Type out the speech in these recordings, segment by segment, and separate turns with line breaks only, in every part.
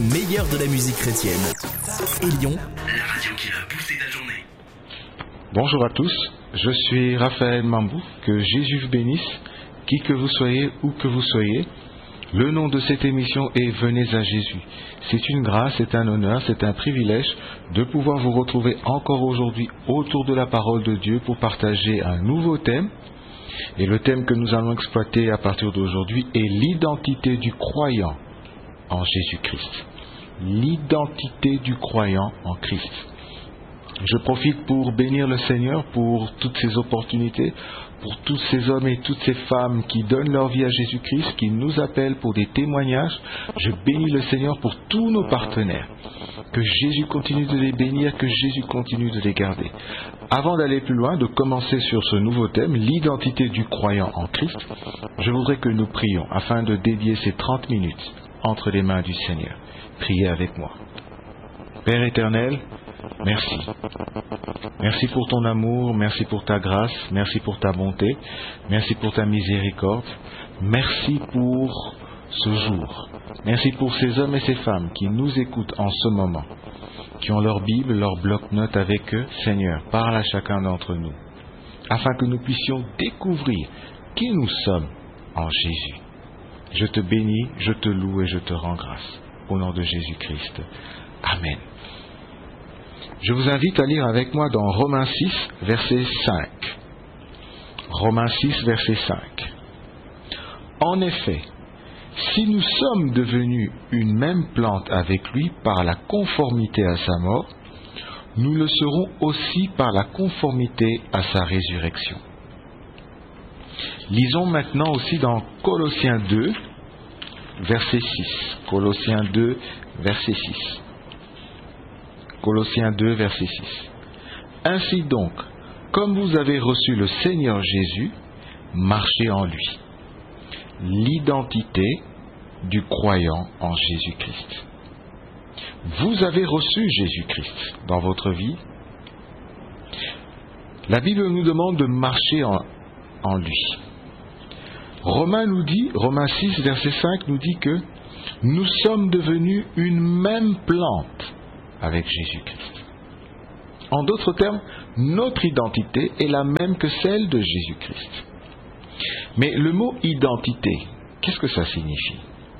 meilleur de la musique chrétienne. Élion,
la radio qui va booster ta journée.
Bonjour à tous, je suis Raphaël Mambou, que Jésus vous bénisse, qui que vous soyez, où que vous soyez. Le nom de cette émission est Venez à Jésus. C'est une grâce, c'est un honneur, c'est un privilège de pouvoir vous retrouver encore aujourd'hui autour de la parole de Dieu pour partager un nouveau thème. Et le thème que nous allons exploiter à partir d'aujourd'hui est l'identité du croyant en Jésus-Christ. L'identité du croyant en Christ. Je profite pour bénir le Seigneur pour toutes ces opportunités, pour tous ces hommes et toutes ces femmes qui donnent leur vie à Jésus-Christ, qui nous appellent pour des témoignages. Je bénis le Seigneur pour tous nos partenaires. Que Jésus continue de les bénir, que Jésus continue de les garder. Avant d'aller plus loin, de commencer sur ce nouveau thème, l'identité du croyant en Christ, je voudrais que nous prions afin de dédier ces 30 minutes entre les mains du Seigneur. Priez avec moi. Père éternel, merci. Merci pour ton amour, merci pour ta grâce, merci pour ta bonté, merci pour ta miséricorde, merci pour ce jour. Merci pour ces hommes et ces femmes qui nous écoutent en ce moment, qui ont leur Bible, leur bloc-notes avec eux. Seigneur, parle à chacun d'entre nous, afin que nous puissions découvrir qui nous sommes en Jésus. Je te bénis, je te loue et je te rends grâce. Au nom de Jésus-Christ. Amen. Je vous invite à lire avec moi dans Romains 6, verset 5. Romains 6, verset 5. En effet, si nous sommes devenus une même plante avec lui par la conformité à sa mort, nous le serons aussi par la conformité à sa résurrection. Lisons maintenant aussi dans Colossiens 2, verset 6. Colossiens 2, verset 6. Colossiens 2, verset 6. Ainsi donc, comme vous avez reçu le Seigneur Jésus, marchez en lui. L'identité du croyant en Jésus-Christ. Vous avez reçu Jésus-Christ dans votre vie. La Bible nous demande de marcher en lui. Romains 6, verset 5 nous dit que nous sommes devenus une même plante avec Jésus-Christ. En d'autres termes, notre identité est la même que celle de Jésus-Christ. Mais le mot identité, qu'est-ce que ça signifie?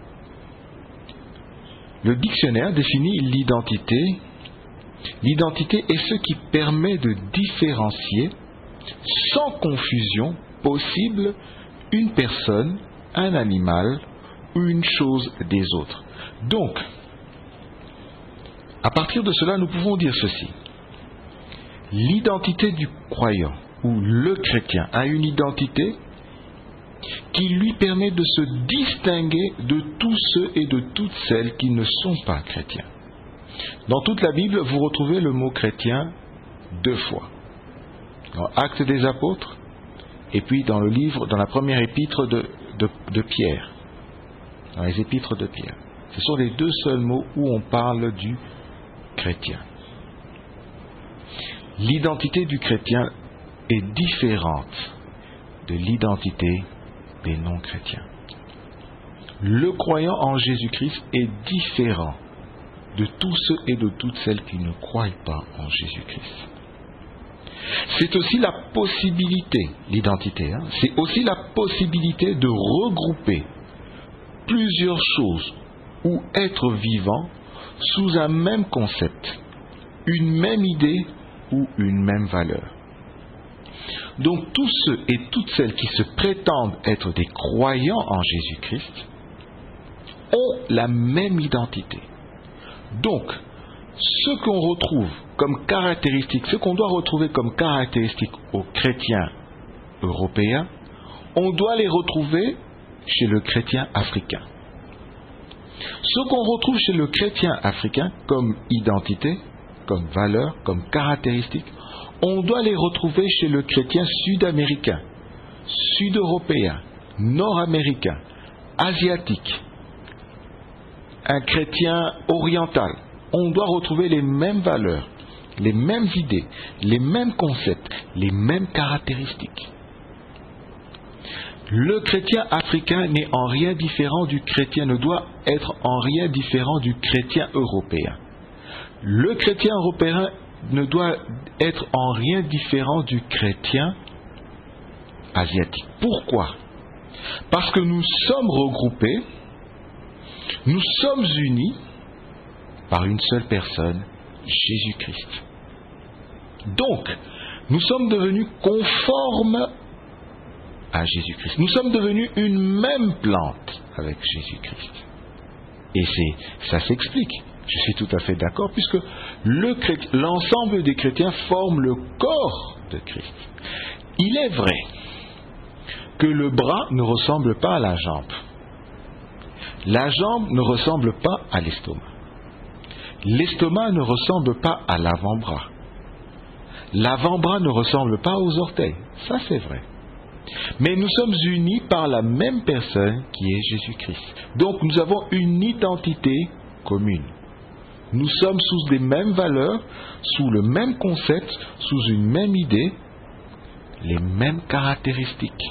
Le dictionnaire définit l'identité. L'identité est ce qui permet de différencier sans confusion possible une personne, un animal ou une chose des autres. Donc, à partir de cela, nous pouvons dire ceci. L'identité du croyant ou le chrétien a une identité qui lui permet de se distinguer de tous ceux et de toutes celles qui ne sont pas chrétiens. Dans toute la Bible, vous retrouvez le mot chrétien 2 fois. Dans Actes des Apôtres, et puis dans la première épître de Pierre. Dans les épîtres de Pierre. Ce sont les 2 seuls mots où on parle du chrétien. L'identité du chrétien est différente de l'identité des non-chrétiens. Le croyant en Jésus-Christ est différent de tous ceux et de toutes celles qui ne croient pas en Jésus-Christ. C'est aussi la possibilité, l'identité, c'est aussi la possibilité de regrouper plusieurs choses ou êtres vivants sous un même concept, une même idée ou une même valeur. Donc tous ceux et toutes celles qui se prétendent être des croyants en Jésus-Christ ont la même identité. Donc, ce qu'on retrouve comme caractéristique, ce qu'on doit retrouver comme caractéristique aux chrétiens européens, on doit les retrouver chez le chrétien africain. Ce qu'on retrouve chez le chrétien africain comme identité, comme valeur, comme caractéristique, on doit les retrouver chez le chrétien sud-américain, sud-européen, nord-américain, asiatique, un chrétien oriental. On doit retrouver les mêmes valeurs, les mêmes idées, les mêmes concepts, les mêmes caractéristiques. Le chrétien africain n'est en rien différent du chrétien, ne doit être en rien différent du chrétien européen. Le chrétien européen ne doit être en rien différent du chrétien asiatique. Pourquoi? Parce que nous sommes regroupés, nous sommes unis par une seule personne, Jésus-Christ. Donc, nous sommes devenus conformes à Jésus-Christ. Nous sommes devenus une même plante avec Jésus-Christ. Et ça s'explique. Je suis tout à fait d'accord, puisque l'ensemble des chrétiens forment le corps de Christ. Il est vrai que le bras ne ressemble pas à la jambe. La jambe ne ressemble pas à l'estomac. L'estomac ne ressemble pas à l'avant-bras. L'avant-bras ne ressemble pas aux orteils. Ça, c'est vrai. Mais nous sommes unis par la même personne qui est Jésus-Christ. Donc nous avons une identité commune. Nous sommes sous les mêmes valeurs, sous le même concept, sous une même idée, les mêmes caractéristiques.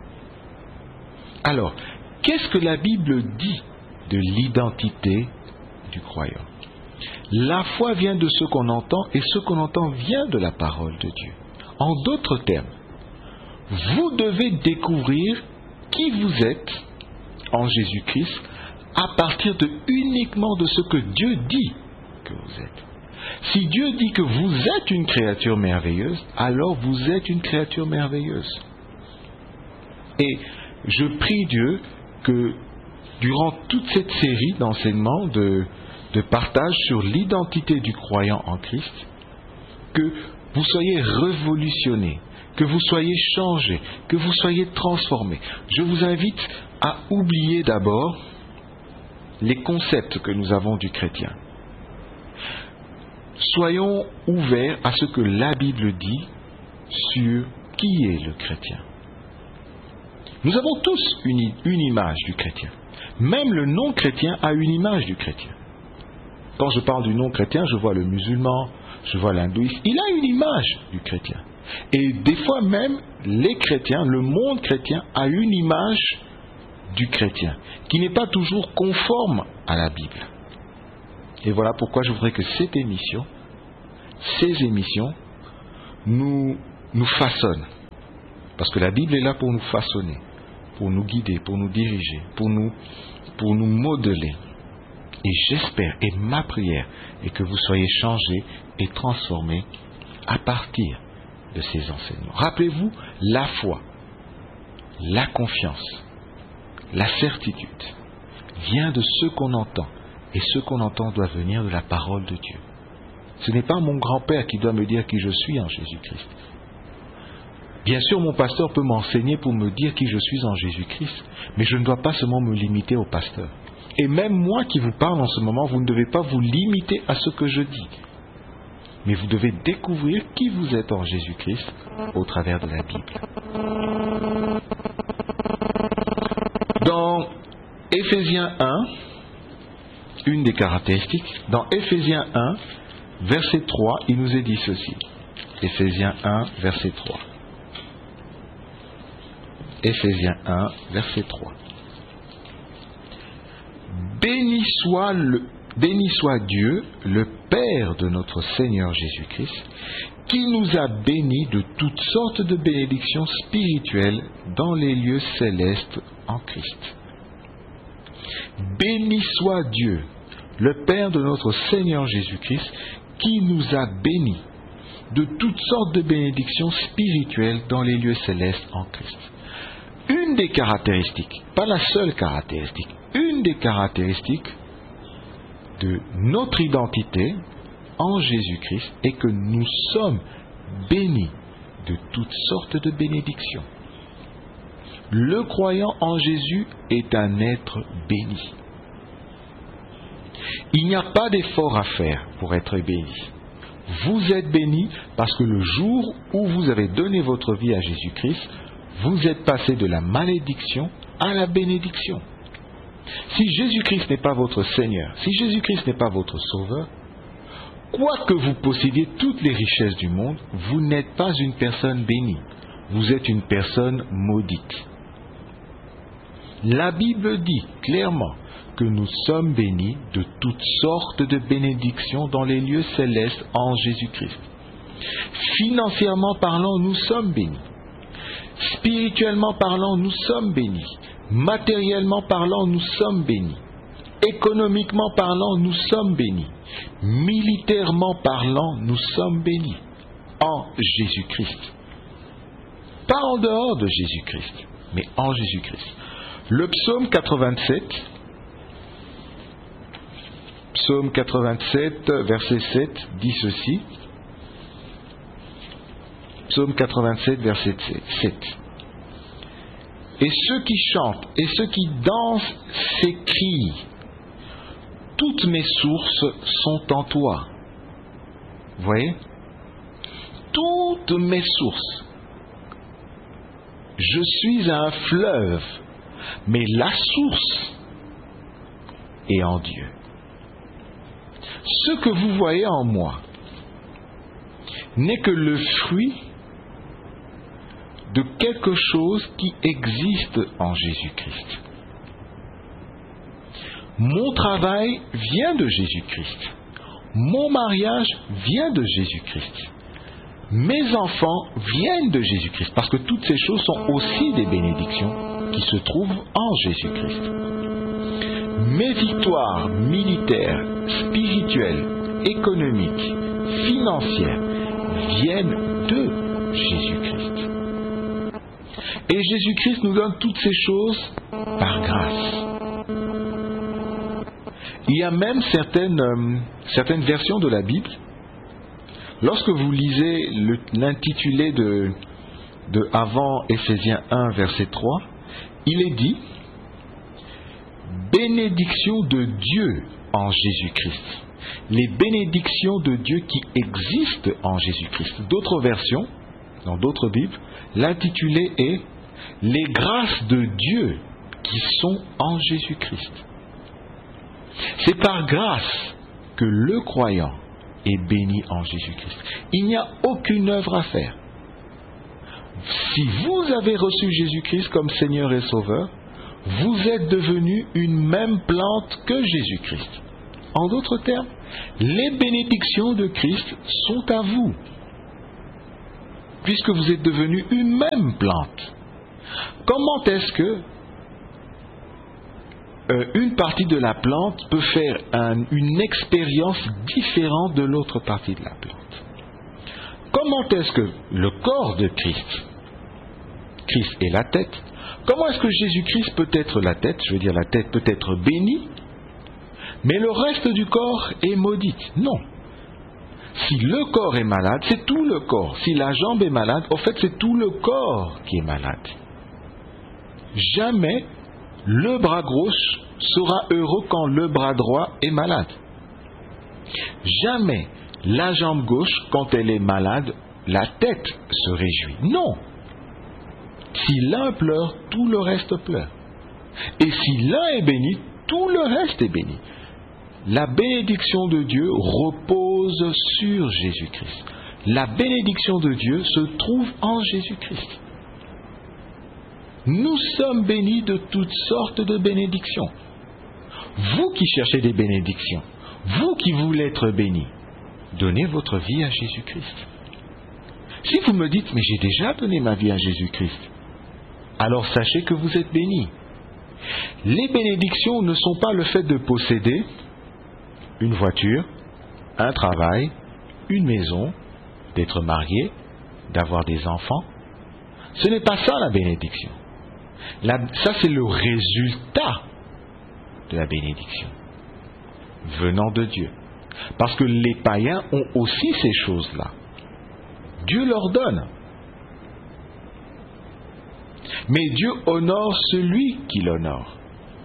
Alors, qu'est-ce que la Bible dit de l'identité du croyant? La foi vient de ce qu'on entend, et ce qu'on entend vient de la parole de Dieu. En d'autres termes, vous devez découvrir qui vous êtes en Jésus-Christ à partir uniquement de ce que Dieu dit que vous êtes. Si Dieu dit que vous êtes une créature merveilleuse, alors vous êtes une créature merveilleuse. Et je prie Dieu que durant toute cette série d'enseignements, de partage sur l'identité du croyant en Christ, que vous soyez révolutionnés, que vous soyez changés, que vous soyez transformés. Je vous invite à oublier d'abord les concepts que nous avons du chrétien. Soyons ouverts à ce que la Bible dit sur qui est le chrétien. Nous avons tous une image du chrétien. Même le non-chrétien a une image du chrétien. Quand je parle du non-chrétien, je vois le musulman, je vois l'hindouiste. Il a une image du chrétien. Et des fois même, les chrétiens, le monde chrétien a une image du chrétien, qui n'est pas toujours conforme à la Bible. Et voilà pourquoi je voudrais que ces émissions nous façonnent. Parce que la Bible est là pour nous façonner, pour nous guider, pour nous diriger, pour nous modeler. Et j'espère, et ma prière, est que vous soyez changés et transformés à partir de ces enseignements. Rappelez-vous, la foi, la confiance, la certitude vient de ce qu'on entend. Et ce qu'on entend doit venir de la parole de Dieu. Ce n'est pas mon grand-père qui doit me dire qui je suis en Jésus-Christ. Bien sûr, mon pasteur peut m'enseigner pour me dire qui je suis en Jésus-Christ, mais je ne dois pas seulement me limiter au pasteur. Et même moi qui vous parle en ce moment, vous ne devez pas vous limiter à ce que je dis. Mais vous devez découvrir qui vous êtes en Jésus-Christ au travers de la Bible. Dans Éphésiens 1, une des caractéristiques, dans Éphésiens 1, verset 3, il nous est dit ceci. Éphésiens 1, verset 3. Éphésiens 1, verset 3. Béni soit Dieu, le Père de notre Seigneur Jésus-Christ, qui nous a bénis de toutes sortes de bénédictions spirituelles dans les lieux célestes en Christ. Béni soit Dieu, le Père de notre Seigneur Jésus-Christ, qui nous a bénis de toutes sortes de bénédictions spirituelles dans les lieux célestes en Christ. Une des caractéristiques, pas la seule caractéristique, une des caractéristiques de notre identité en Jésus-Christ est que nous sommes bénis de toutes sortes de bénédictions. Le croyant en Jésus est un être béni. Il n'y a pas d'effort à faire pour être béni. Vous êtes béni parce que le jour où vous avez donné votre vie à Jésus-Christ, vous êtes passé de la malédiction à la bénédiction. Si Jésus-Christ n'est pas votre Seigneur, si Jésus-Christ n'est pas votre Sauveur, quoi que vous possédiez toutes les richesses du monde, vous n'êtes pas une personne bénie. Vous êtes une personne maudite. La Bible dit clairement que nous sommes bénis de toutes sortes de bénédictions dans les lieux célestes en Jésus-Christ. Financièrement parlant, nous sommes bénis. Spirituellement parlant, nous sommes bénis. Matériellement parlant, nous sommes bénis. Économiquement parlant, nous sommes bénis. Militairement parlant, nous sommes bénis en Jésus-Christ. Pas en dehors de Jésus-Christ, mais en Jésus-Christ. Le psaume 87, verset 7, dit ceci. Psaume 87, verset 7. Et ceux qui chantent et ceux qui dansent s'écrient: toutes mes sources sont en toi. Vous voyez? Toutes mes sources. Je suis un fleuve, mais la source est en Dieu. Ce que vous voyez en moi n'est que le fruit de quelque chose qui existe en Jésus-Christ. Mon travail vient de Jésus-Christ. Mon mariage vient de Jésus-Christ. Mes enfants viennent de Jésus-Christ, parce que toutes ces choses sont aussi des bénédictions qui se trouvent en Jésus-Christ. Mes victoires militaires, spirituelles, économiques, financières viennent de Jésus-Christ. Et Jésus-Christ nous donne toutes ces choses par grâce. Il y a même certaines versions de la Bible, lorsque vous lisez l'intitulé de avant Éphésiens 1, verset 3, il est dit « Bénédiction de Dieu en Jésus-Christ ». Les bénédictions de Dieu qui existent en Jésus-Christ. D'autres versions, dans d'autres Bibles, l'intitulé est « Les grâces de Dieu qui sont en Jésus-Christ ». C'est par grâce que le croyant est béni en Jésus-Christ. Il n'y a aucune œuvre à faire. Si vous avez reçu Jésus-Christ comme Seigneur et Sauveur, vous êtes devenu une même plante que Jésus-Christ. En d'autres termes, les bénédictions de Christ sont à vous, puisque vous êtes devenu une même plante. Comment est-ce que une partie de la plante peut faire une expérience différente de l'autre partie de la plante? Comment est-ce que le corps de Christ est la tête, comment est-ce que Jésus-Christ peut être la tête? Je veux dire, la tête peut être bénie, mais le reste du corps est maudit. Non. Si le corps est malade, c'est tout le corps. Si la jambe est malade, en fait, c'est tout le corps qui est malade. Jamais le bras gauche sera heureux quand le bras droit est malade. Jamais la jambe gauche, quand elle est malade, la tête se réjouit. Non. Si l'un pleure, tout le reste pleure. Et si l'un est béni, tout le reste est béni. La bénédiction de Dieu repose sur Jésus-Christ. La bénédiction de Dieu se trouve en Jésus-Christ. Nous sommes bénis de toutes sortes de bénédictions. Vous qui cherchez des bénédictions, vous qui voulez être bénis, donnez votre vie à Jésus-Christ. Si vous me dites, mais j'ai déjà donné ma vie à Jésus-Christ, alors sachez que vous êtes bénis. Les bénédictions ne sont pas le fait de posséder une voiture, un travail, une maison, d'être marié, d'avoir des enfants. Ce n'est pas ça la bénédiction. Ça, c'est le résultat de la bénédiction venant de Dieu. Parce que les païens ont aussi ces choses-là. Dieu leur donne. Mais Dieu honore celui qui l'honore.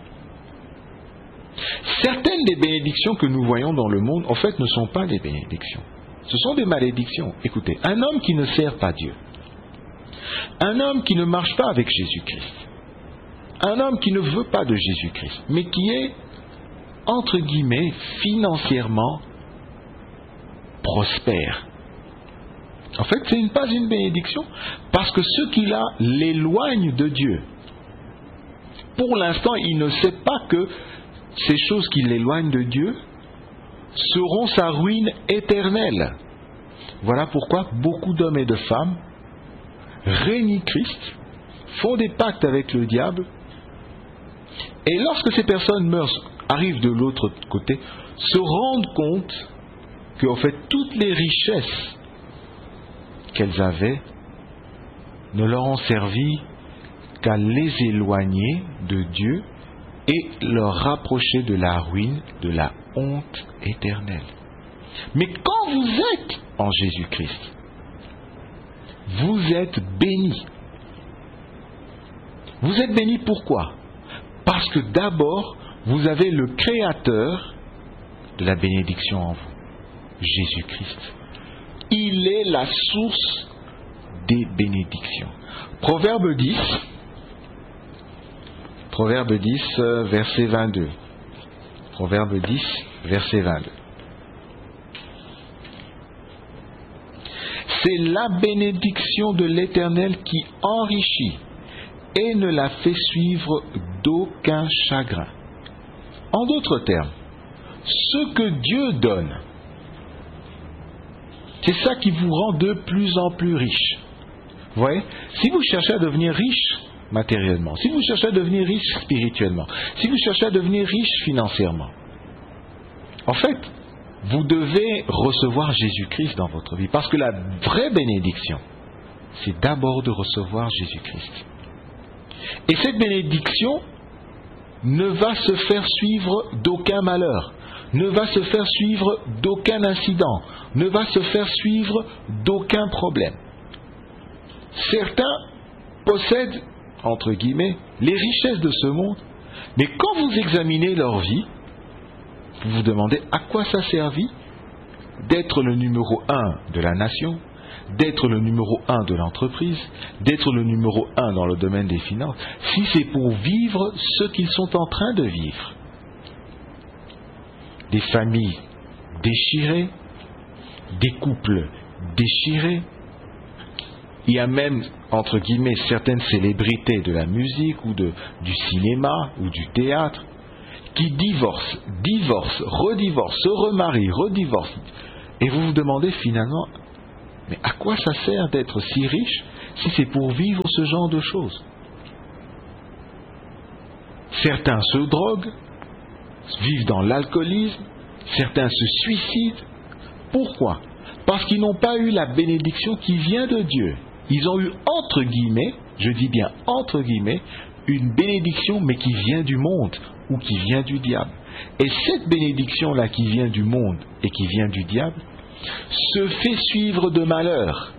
Certaines des bénédictions que nous voyons dans le monde, en fait, ne sont pas des bénédictions. Ce sont des malédictions. Écoutez, un homme qui ne sert pas Dieu, un homme qui ne marche pas avec Jésus-Christ, un homme qui ne veut pas de Jésus-Christ, mais qui est, entre guillemets, financièrement prospère. En fait, ce n'est pas une bénédiction, parce que ce qu'il a l'éloigne de Dieu. pour l'instant, il ne sait pas que ces choses qui l'éloignent de Dieu seront sa ruine éternelle. Voilà pourquoi beaucoup d'hommes et de femmes renient Christ, font des pactes avec le diable, et lorsque ces personnes meurent, arrivent de l'autre côté, se rendent compte qu'en fait toutes les richesses qu'elles avaient ne leur ont servi qu'à les éloigner de Dieu et leur rapprocher de la ruine, de la honte éternelle. Mais quand vous êtes en Jésus-Christ, vous êtes bénis. Vous êtes bénis pourquoi? Parce que d'abord, vous avez le Créateur de la bénédiction en vous, Jésus-Christ. Il est la source des bénédictions. Proverbe 10, verset 22. Proverbe 10, verset 22. C'est la bénédiction de l'Éternel qui enrichit et ne la fait suivre d'aucun chagrin. En d'autres termes, ce que Dieu donne, c'est ça qui vous rend de plus en plus riche. Vous voyez, si vous cherchez à devenir riche matériellement, si vous cherchez à devenir riche spirituellement, si vous cherchez à devenir riche financièrement, en fait, vous devez recevoir Jésus-Christ dans votre vie. Parce que la vraie bénédiction, c'est d'abord de recevoir Jésus-Christ. Et cette bénédiction ne va se faire suivre d'aucun malheur, ne va se faire suivre d'aucun incident, ne va se faire suivre d'aucun problème. Certains possèdent, entre guillemets, les richesses de ce monde, mais quand vous examinez leur vie, vous vous demandez à quoi ça servit d'être le numéro 1 de la nation, d'être le numéro 1 de l'entreprise, d'être le numéro 1 dans le domaine des finances, si c'est pour vivre ce qu'ils sont en train de vivre. Des familles déchirées, des couples déchirés. Il y a même, entre guillemets, certaines célébrités de la musique ou du cinéma ou du théâtre qui divorcent, redivorcent, se remarient, redivorcent. Et vous vous demandez finalement, mais à quoi ça sert d'être si riche si c'est pour vivre ce genre de choses? Certains se droguent, vivent dans l'alcoolisme, certains se suicident. Pourquoi? Parce qu'ils n'ont pas eu la bénédiction qui vient de Dieu. Ils ont eu, entre guillemets, je dis bien entre guillemets, une bénédiction mais qui vient du monde ou qui vient du diable. Et cette bénédiction-là qui vient du monde et qui vient du diable se fait suivre de malheur.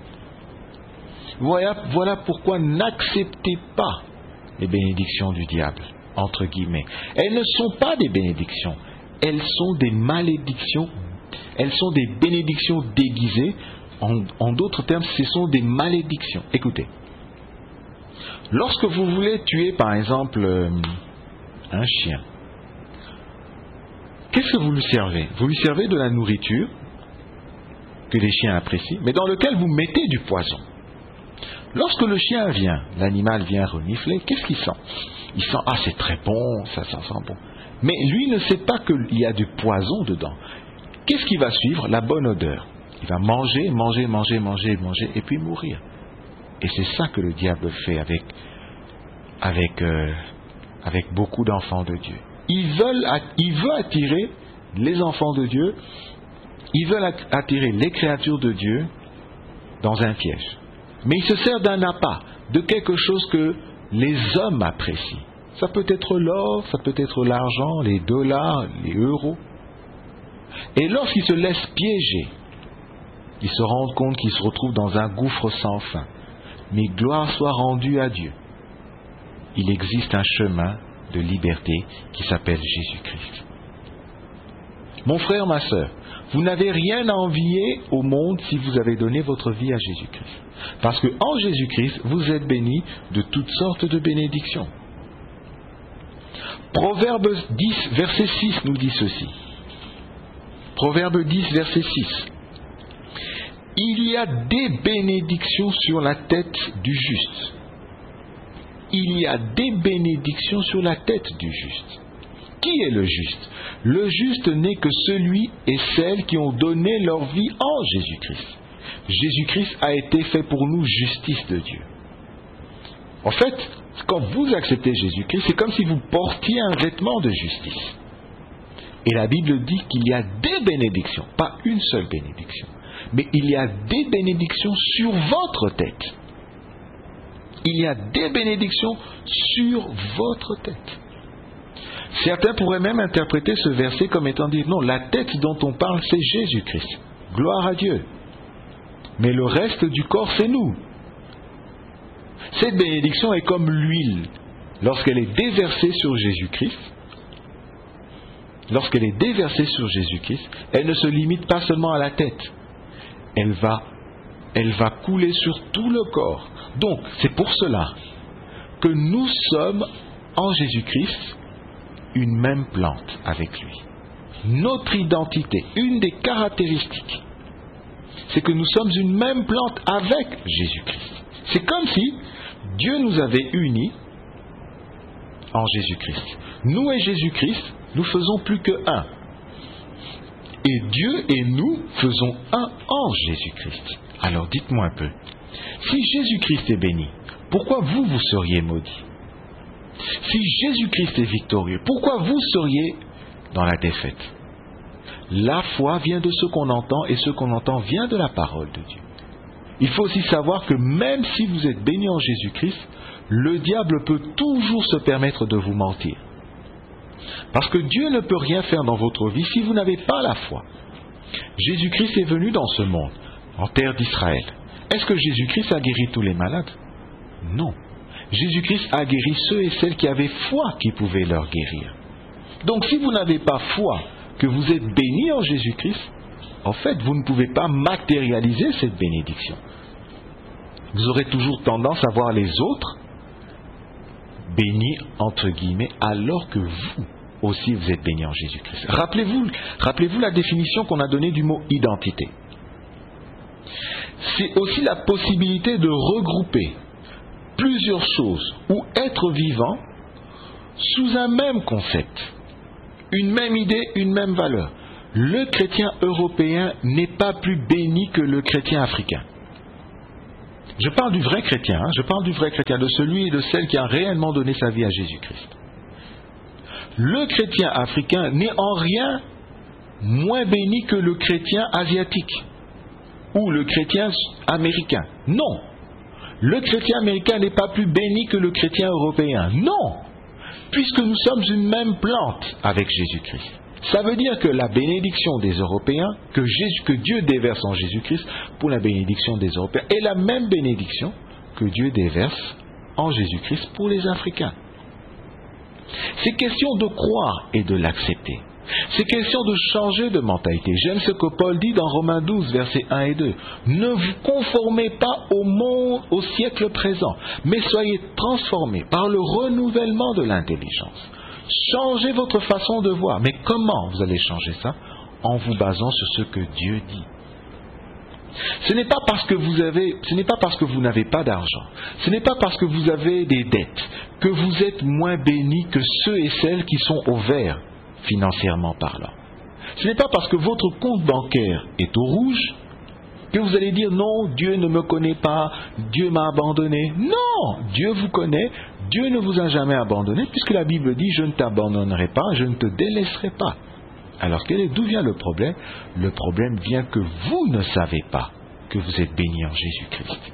Voilà pourquoi n'acceptez pas les bénédictions du diable, entre guillemets. Elles ne sont pas des bénédictions, elles sont des malédictions, elles sont des bénédictions déguisées. En d'autres termes, ce sont des malédictions. Écoutez, lorsque vous voulez tuer par exemple un chien, qu'est-ce que vous lui servez? Vous lui servez de la nourriture que les chiens apprécient, mais dans lequel vous mettez du poison. Lorsque le chien vient, l'animal vient renifler, qu'est-ce qu'il sent? Il sent, ah c'est très bon, ça sent bon. Mais lui ne sait pas qu'il y a du poison dedans. Qu'est-ce qui va suivre? La bonne odeur. Il va manger, et puis mourir. Et c'est ça que le diable fait avec beaucoup d'enfants de Dieu. Il veut attirer les enfants de Dieu, il veut attirer les créatures de Dieu dans un piège. Mais il se sert d'un appât, de quelque chose que les hommes apprécient. Ça peut être l'or, ça peut être l'argent, les dollars, les euros. Et lorsqu'ils se laissent piéger, ils se rendent compte qu'ils se retrouvent dans un gouffre sans fin. Mais gloire soit rendue à Dieu. Il existe un chemin de liberté qui s'appelle Jésus-Christ. Mon frère, ma sœur, vous n'avez rien à envier au monde si vous avez donné votre vie à Jésus-Christ. Parce que en Jésus-Christ, vous êtes bénis de toutes sortes de bénédictions. Proverbe 10, verset 6 nous dit ceci. Proverbe 10, verset 6. Il y a des bénédictions sur la tête du juste, il y a des bénédictions sur la tête du juste. Qui est le juste? Le juste n'est que celui et celle qui ont donné leur vie en Jésus-Christ. Jésus-Christ a été fait pour nous justice de Dieu. En fait, quand vous acceptez Jésus-Christ, c'est comme si vous portiez un vêtement de justice. Et la Bible dit qu'il y a des bénédictions, pas une seule bénédiction, mais il y a des bénédictions sur votre tête. Il y a des bénédictions sur votre tête. Certains pourraient même interpréter ce verset comme étant dit, non, la tête dont on parle, c'est Jésus-Christ. Gloire à Dieu. Mais le reste du corps, c'est nous. Cette bénédiction est comme l'huile. Lorsqu'elle est déversée sur Jésus-Christ, elle ne se limite pas seulement à la tête. Elle va couler sur tout le corps. Donc, c'est pour cela que nous sommes en Jésus-Christ une même plante avec lui. Notre identité, une des caractéristiques, c'est que nous sommes une même plante avec Jésus-Christ. C'est comme si Dieu nous avait unis en Jésus-Christ. Nous et Jésus-Christ, nous faisons plus que un. Et Dieu et nous faisons un en Jésus-Christ. Alors dites-moi un peu, si Jésus-Christ est béni, pourquoi vous seriez maudit? Si Jésus-Christ est victorieux, pourquoi vous seriez dans la défaite? La foi vient de ce qu'on entend, et ce qu'on entend vient de la parole de Dieu. Il faut aussi savoir que même si vous êtes béni en Jésus-Christ, le diable peut toujours se permettre de vous mentir. Parce que Dieu ne peut rien faire dans votre vie si vous n'avez pas la foi. Jésus-Christ est venu dans ce monde, en terre d'Israël. Est-ce que Jésus-Christ a guéri tous les malades? Non. Jésus-Christ a guéri ceux et celles qui avaient foi qui pouvaient leur guérir. Donc si vous n'avez pas foi que vous êtes béni en Jésus-Christ, en fait, vous ne pouvez pas matérialiser cette bénédiction. Vous aurez toujours tendance à voir les autres bénis, entre guillemets, alors que vous aussi vous êtes bénis en Jésus-Christ. Rappelez-vous la définition qu'on a donnée du mot identité. C'est aussi la possibilité de regrouper plusieurs choses ou être vivant sous un même concept, une même idée, une même valeur. Le chrétien européen n'est pas plus béni que le chrétien africain. Je parle du vrai chrétien, de celui et de celle qui a réellement donné sa vie à Jésus-Christ. Le chrétien africain n'est en rien moins béni que le chrétien asiatique ou le chrétien américain. Non. Le chrétien américain n'est pas plus béni que le chrétien européen. Non. Puisque nous sommes une même plante avec Jésus-Christ. Ça veut dire que la bénédiction des Européens, que Dieu déverse en Jésus-Christ pour la bénédiction des Européens, est la même bénédiction que Dieu déverse en Jésus-Christ pour les Africains. C'est question de croire et de l'accepter. C'est question de changer de mentalité. J'aime ce que Paul dit dans Romains 12, versets 1 et 2. Ne vous conformez pas au monde, au siècle présent, mais soyez transformés par le renouvellement de l'intelligence. Changez votre façon de voir. Mais comment vous allez changer ça? En vous basant sur ce que Dieu dit. Ce n'est pas parce que vous n'avez pas d'argent, ce n'est pas parce que vous avez des dettes que vous êtes moins bénis que ceux et celles qui sont au vert, financièrement parlant. Ce n'est pas parce que votre compte bancaire est au rouge que vous allez dire non, Dieu ne me connaît pas, Dieu m'a abandonné. Non, Dieu vous connaît, Dieu ne vous a jamais abandonné, puisque la Bible dit je ne t'abandonnerai pas, je ne te délaisserai pas. Alors d'où vient le problème? Le problème vient que vous ne savez pas que vous êtes béni en Jésus-Christ.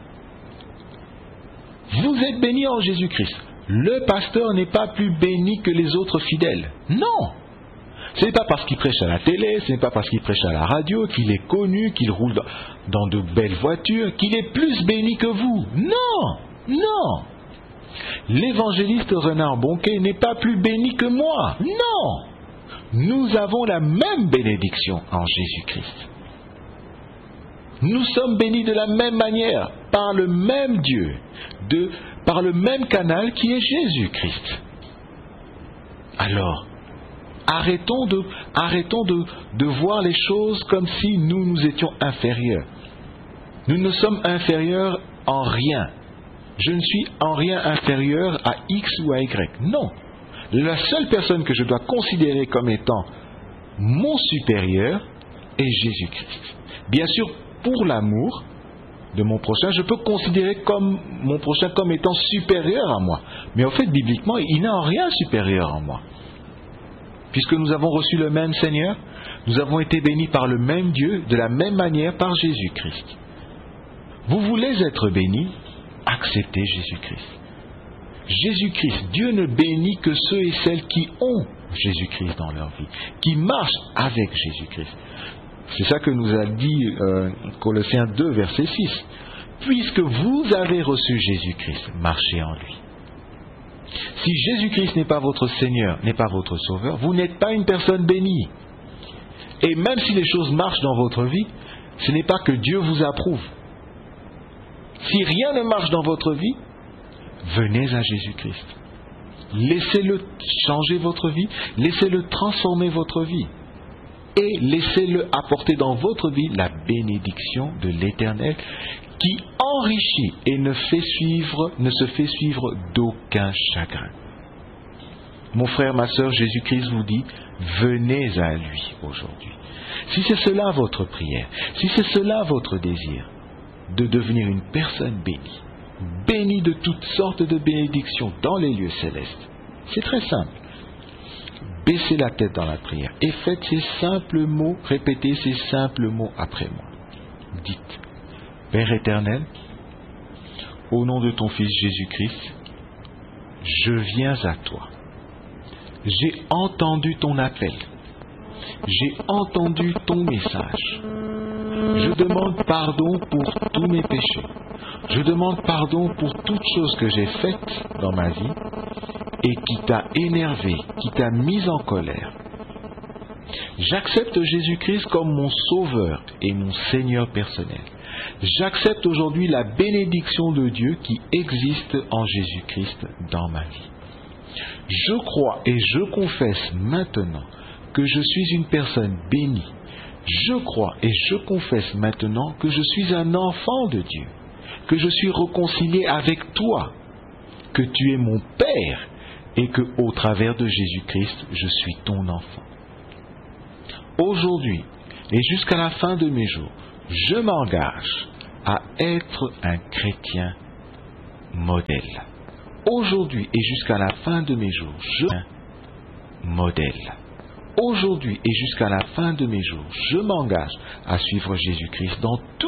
Vous êtes béni en Jésus-Christ. Le pasteur n'est pas plus béni que les autres fidèles. Non. Ce n'est pas parce qu'il prêche à la télé, ce n'est pas parce qu'il prêche à la radio, qu'il est connu, qu'il roule dans de belles voitures, qu'il est plus béni que vous. Non. Non. L'évangéliste Renard Bonquet n'est pas plus béni que moi. Non. Nous avons la même bénédiction en Jésus-Christ. Nous sommes bénis de la même manière, par le même Dieu, par le même canal qui est Jésus-Christ. Alors, arrêtons de voir les choses comme si nous étions inférieurs. Nous ne sommes inférieurs en rien. Je ne suis en rien inférieur à X ou à Y. Non. La seule personne que je dois considérer comme étant mon supérieur est Jésus-Christ. Bien sûr, pour l'amour de mon prochain, je peux considérer comme mon prochain comme étant supérieur à moi. Mais en fait, bibliquement, il n'a en rien supérieur à moi. Puisque nous avons reçu le même Seigneur, nous avons été bénis par le même Dieu, de la même manière par Jésus-Christ. Vous voulez être bénis? Acceptez Jésus-Christ. Jésus-Christ, Dieu ne bénit que ceux et celles qui ont Jésus-Christ dans leur vie, qui marchent avec Jésus-Christ. C'est ça que nous a dit Colossiens 2, verset 6. Puisque vous avez reçu Jésus-Christ, marchez en lui. Si Jésus-Christ n'est pas votre Seigneur, n'est pas votre Sauveur, vous n'êtes pas une personne bénie. Et même si les choses marchent dans votre vie, ce n'est pas que Dieu vous approuve. Si rien ne marche dans votre vie, venez à Jésus-Christ. Laissez-le changer votre vie, laissez-le transformer votre vie. Et laissez-le apporter dans votre vie la bénédiction de l'Éternel qui enrichit et ne se fait suivre d'aucun chagrin. Mon frère, ma sœur, Jésus-Christ vous dit, venez à lui aujourd'hui. Si c'est cela votre prière, si c'est cela votre désir, de devenir une personne bénie, bénie de toutes sortes de bénédictions dans les lieux célestes, c'est très simple. Baissez la tête dans la prière et faites ces simples mots, répétez ces simples mots après moi. Dites, Père éternel, au nom de ton Fils Jésus-Christ, je viens à toi. J'ai entendu ton appel. J'ai entendu ton message. Je demande pardon pour tous mes péchés. Je demande pardon pour toutes choses que j'ai faites dans ma vie et qui t'a énervé, qui t'a mis en colère. J'accepte Jésus-Christ comme mon Sauveur et mon Seigneur personnel. J'accepte aujourd'hui la bénédiction de Dieu qui existe en Jésus-Christ dans ma vie. Je crois et je confesse maintenant que je suis une personne bénie. Je crois et je confesse maintenant que je suis un enfant de Dieu, que je suis réconcilié avec toi, que tu es mon Père et que au travers de Jésus-Christ, je suis ton enfant. Aujourd'hui et jusqu'à la fin de mes jours, je m'engage à être un chrétien modèle. Aujourd'hui et jusqu'à la fin de mes jours, je suis un modèle. Aujourd'hui et jusqu'à la fin de mes jours, je m'engage à suivre Jésus-Christ dans tout